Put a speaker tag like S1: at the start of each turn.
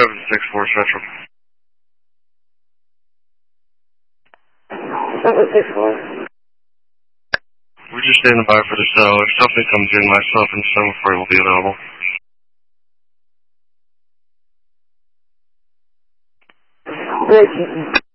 S1: 764 Central.
S2: 764.
S1: We're just standing by for the cell. If something comes in, myself and some for will be available.
S2: Great.